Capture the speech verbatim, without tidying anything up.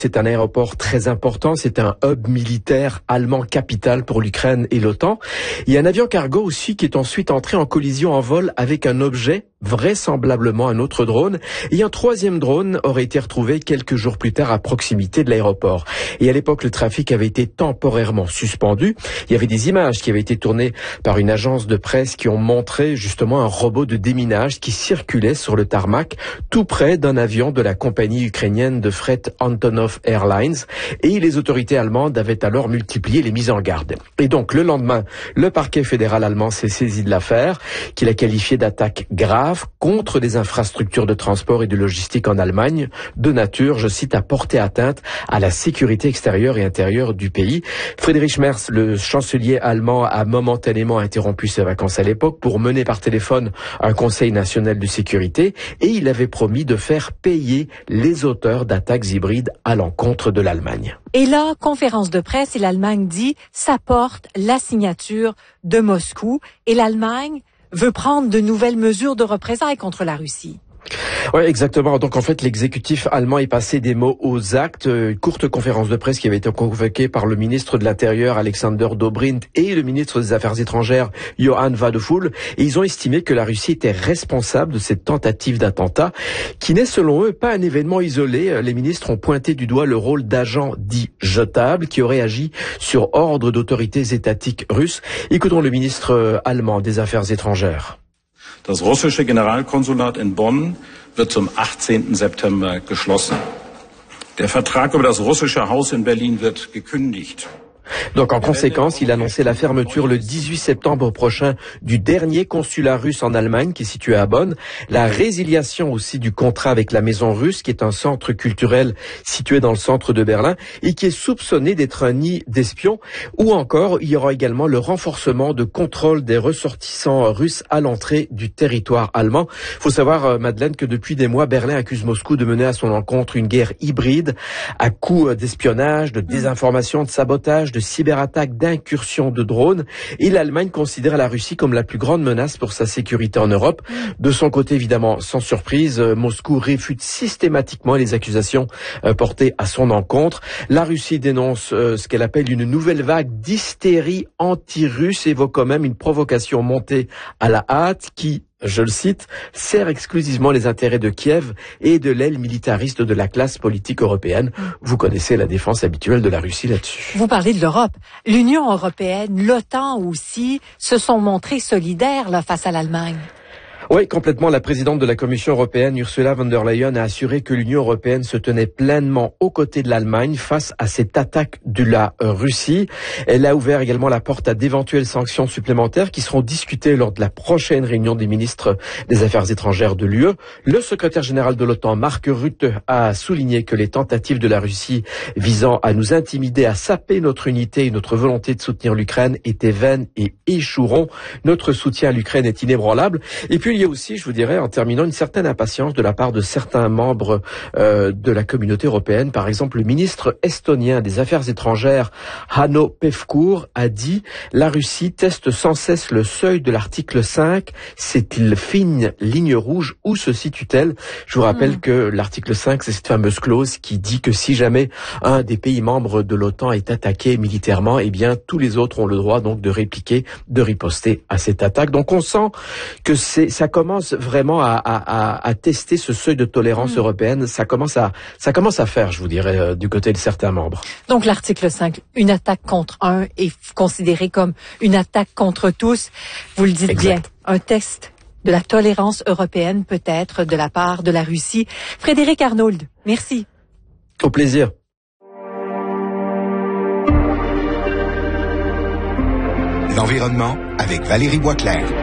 C'est un aéroport très important, c'est un hub militaire allemand capital pour l'Ukraine et l'OTAN. Il y a un avion cargo aussi qui est ensuite entré en collision en vol avec un objet, vraisemblablement un autre drone. Et un troisième drone aurait été retrouvé quelques jours plus tard à proximité de l'aéroport. Et à l'époque, le trafic avait été temporairement suspendu. Il y avait des images qui avaient été tournées par une agence de presse qui ont montré justement un robot de déminage qui circulait sur le tarmac tout près d'un avion de la compagnie ukrainienne de fret Antonov Airlines, et les autorités allemandes avaient alors multiplié les mises en garde. Et donc, le lendemain, le parquet fédéral allemand s'est saisi de l'affaire, qu'il a qualifié d'attaque grave contre des infrastructures de transport et de logistique en Allemagne, de nature, je cite, à porter atteinte à la sécurité extérieure et intérieure du pays. Friedrich Merz, le chancelier allemand, a momentanément interrompu ses vacances à l'époque pour mener par téléphone un conseil national de sécurité, et il avait promis de faire payer les auteurs d'attaques hybrides à l'encontre de l'Allemagne. Et là, conférence de presse, et l'Allemagne dit ça porte la signature de Moscou, et l'Allemagne veut prendre de nouvelles mesures de représailles contre la Russie. Oui, exactement. Donc, en fait, l'exécutif allemand est passé des mots aux actes. Une courte conférence de presse qui avait été convoquée par le ministre de l'Intérieur, Alexander Dobrindt, et le ministre des Affaires étrangères, Johann Wadephul. Et ils ont estimé que la Russie était responsable de cette tentative d'attentat, qui n'est, selon eux, pas un événement isolé. Les ministres ont pointé du doigt le rôle d'agents dits jetables qui auraient agi sur ordre d'autorités étatiques russes. Écoutons le ministre allemand des Affaires étrangères. Das russische Generalkonsulat in Bonn wird zum achtzehnten September geschlossen. Der Vertrag über das russische Haus in Berlin wird gekündigt. Donc en conséquence, il a annoncé la fermeture le dix-huit septembre prochain du dernier consulat russe en Allemagne qui est situé à Bonn, la résiliation aussi du contrat avec la Maison Russe qui est un centre culturel situé dans le centre de Berlin et qui est soupçonné d'être un nid d'espions, ou encore il y aura également le renforcement de contrôle des ressortissants russes à l'entrée du territoire allemand. Il faut savoir, Madeleine, que depuis des mois, Berlin accuse Moscou de mener à son encontre une guerre hybride à coups d'espionnage, de désinformation, de sabotage, de cyberattaques, d'incursions de drones, et l'Allemagne considère la Russie comme la plus grande menace pour sa sécurité en Europe. De son côté, évidemment, sans surprise, Moscou réfute systématiquement les accusations portées à son encontre. La Russie dénonce ce qu'elle appelle une nouvelle vague d'hystérie anti-russe, évoquant même une provocation montée à la hâte qui, je le cite, sert exclusivement les intérêts de Kiev et de l'aile militariste de la classe politique européenne. Vous connaissez la défense habituelle de la Russie là-dessus. Vous parlez de l'Europe. L'Union européenne, l'OTAN aussi, se sont montrés solidaires là, face à l'Allemagne. Oui, complètement. La présidente de la Commission européenne, Ursula von der Leyen, a assuré que l'Union européenne se tenait pleinement aux côtés de l'Allemagne face à cette attaque de la Russie. Elle a ouvert également la porte à d'éventuelles sanctions supplémentaires qui seront discutées lors de la prochaine réunion des ministres des Affaires étrangères de l'U E. Le secrétaire général de l'OTAN, Mark Rutte, a souligné que les tentatives de la Russie visant à nous intimider, à saper notre unité et notre volonté de soutenir l'Ukraine étaient vaines et échoueront. Notre soutien à l'Ukraine est inébranlable. Et puis, il y a aussi, je vous dirais, en terminant, une certaine impatience de la part de certains membres euh, de la communauté européenne. Par exemple, le ministre estonien des Affaires étrangères, Hanno Pevkur, a dit « La Russie teste sans cesse le seuil de l'article cinq. C'est-il fine ligne rouge? Où se situe-t-elle » Je vous rappelle mmh. que l'article cinq, c'est cette fameuse clause qui dit que si jamais un des pays membres de l'OTAN est attaqué militairement, eh bien, tous les autres ont le droit donc de répliquer, de riposter à cette attaque. Donc, on sent que c'est ça commence vraiment à, à, à tester ce seuil de tolérance mmh. européenne. Ça commence à, ça commence à faire, je vous dirais, euh, du côté de certains membres. Donc l'article cinq, une attaque contre un est considérée comme une attaque contre tous. Vous le dites exact. Bien, un test de la tolérance européenne peut-être de la part de la Russie. Frédéric Arnould, merci. Au plaisir. L'environnement avec Valérie Boisclair.